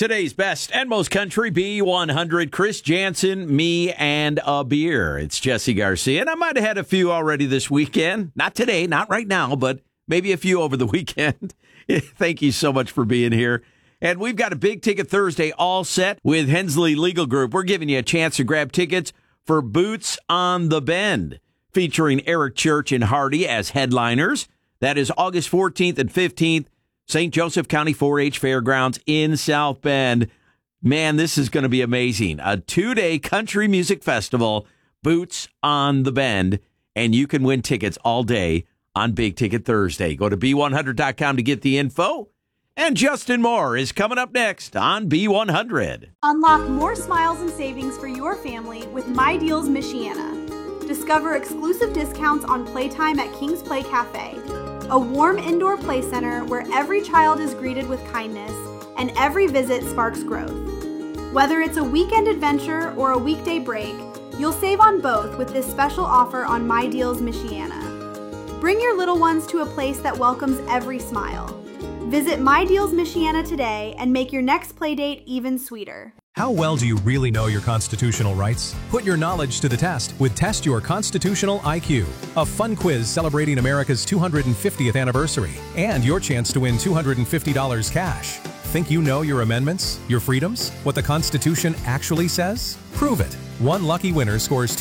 Today's best and most country B100, Chris Jansen, me, and a beer. It's Jesse Garcia, and I might have had a few already this weekend. Not today, not right now, but maybe a few over the weekend. Thank you so much for being here. And we've got a Big Ticket Thursday all set with Hensley Legal Group. We're giving you a chance to grab tickets for Boots on the Bend, featuring Eric Church and Hardy as headliners. That is August 14th and 15th, St. Joseph County 4-H Fairgrounds in South Bend. Man, this is going to be amazing. A 2-day country music festival, Boots on the Bend, and you can win tickets all day on Big Ticket Thursday. Go to B100.com to get the info. And Justin Moore is coming up next on B100. Unlock more smiles and savings for your family with My Deals Michiana. Discover exclusive discounts on playtime at King's Play Cafe, a warm indoor play center where every child is greeted with kindness and every visit sparks growth. Whether it's a weekend adventure or a weekday break, you'll save on both with this special offer on My Deals Michiana. Bring your little ones to a place that welcomes every smile. Visit My Deals Michiana today and make your next playdate even sweeter. How well do you really know your constitutional rights? Put your knowledge to the test with Test Your Constitutional IQ, a fun quiz celebrating America's 250th anniversary and your chance to win $250 cash. Think you know your amendments, your freedoms, what the Constitution actually says? Prove it. One lucky winner scores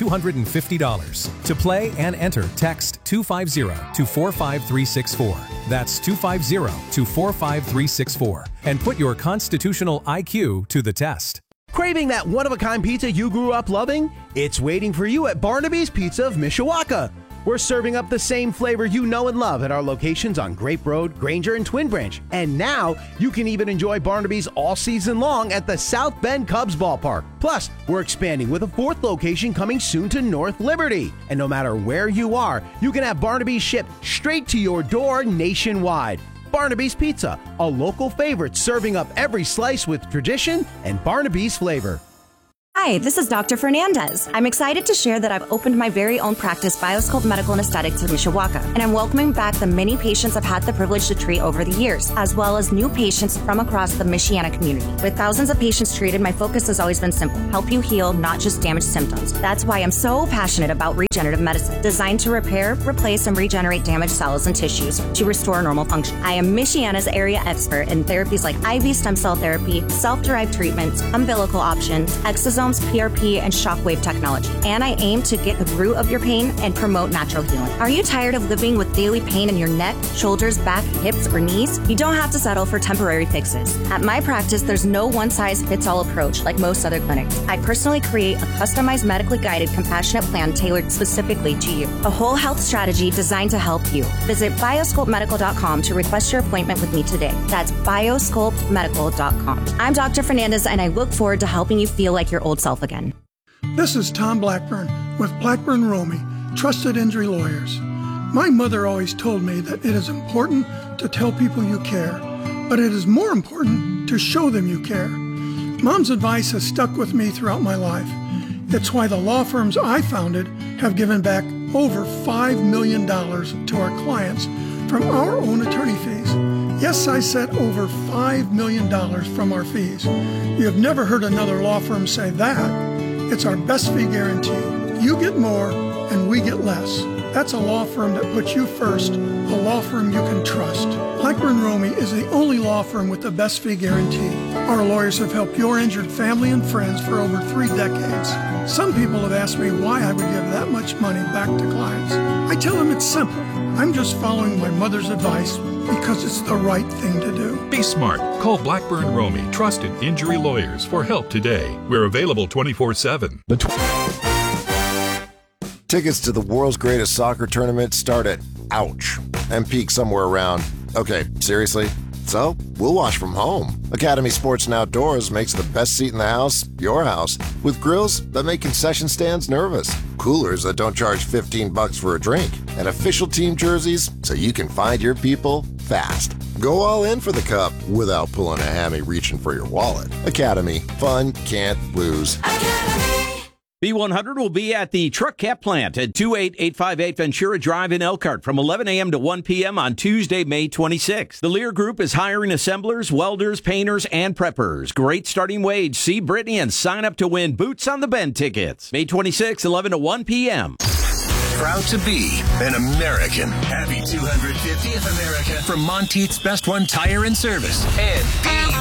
$250. To play and enter, text 250 to 45364. That's 250 to 45364. And put your constitutional IQ to the test. Craving that one-of-a-kind pizza you grew up loving? It's waiting for you at Barnaby's Pizza of Mishawaka. We're serving up the same flavor you know and love at our locations on Grape Road, Granger, and Twin Branch. And now, you can even enjoy Barnaby's all season long at the South Bend Cubs Ballpark. Plus, we're expanding with a 4th location coming soon to North Liberty. And no matter where you are, you can have Barnaby's shipped straight to your door nationwide. Barnaby's Pizza, a local favorite serving up every slice with tradition and Barnaby's flavor. Hi, this is Dr. Fernandez. I'm excited to share that I've opened my very own practice, BioSculpt Medical and Aesthetics in Mishawaka, and I'm welcoming back the many patients I've had the privilege to treat over the years, as well as new patients from across the Michiana community. With thousands of patients treated, my focus has always been simple: help you heal, not just damage symptoms. That's why I'm so passionate about regenerative medicine, designed to repair, replace, and regenerate damaged cells and tissues to restore normal function. I am Michiana's area expert in therapies like IV stem cell therapy, self-derived treatments, umbilical options, exosomes, PRP, and shockwave technology. And I aim to get the root of your pain and promote natural healing. Are you tired of living with daily pain in your neck, shoulders, back, hips, or knees? You don't have to settle for temporary fixes. At my practice, there's no one-size-fits-all approach like most other clinics. I personally create a customized, medically guided, compassionate plan tailored specifically to you. A whole health strategy designed to help you. Visit biosculptmedical.com to request your appointment with me today. That's biosculptmedical.com. I'm Dr. Fernandez, and I look forward to helping you feel like your old self again. This is Tom Blackburn with Blackburn Romy, Trusted Injury Lawyers. My mother always told me that it is important to tell people you care, but it is more important to show them you care. Mom's advice has stuck with me throughout my life. It's why the law firms I founded have given back over $5 million to our clients from our own attorney fees. Yes, I said over $5 million from our fees. You have never heard another law firm say that. It's our best fee guarantee. You get more and we get less. That's a law firm that puts you first, a law firm you can trust. Blackburn Romy is the only law firm with the best fee guarantee. Our lawyers have helped your injured family and friends for over 3 decades. Some people have asked me why I would give that much money back to clients. I tell them it's simple. I'm just following my mother's advice because it's the right thing to do. Be smart. Call Blackburn Romy, Trusted Injury Lawyers, for help today. We're available 24/7. Tickets to the world's greatest soccer tournament start at ouch and peak somewhere around, okay, seriously? So, we'll watch from home. Academy Sports and Outdoors makes the best seat in the house your house, with grills that make concession stands nervous, coolers that don't charge $15 for a drink, and official team jerseys so you can find your people fast. Go all in for the cup without pulling a hammy reaching for your wallet. Academy. Fun can't lose. Academy. B100 will be at the Truck Cap Plant at 28858 Ventura Drive in Elkhart from 11 a.m. to 1 p.m. on Tuesday, May 26th. The Lear Group is hiring assemblers, welders, painters, and preppers. Great starting wage. See Brittany and sign up to win Boots on the Bend tickets. May 26th, 11 to 1 p.m. Proud to be an American. Happy 250th America from Monteith's Best One Tire and Service and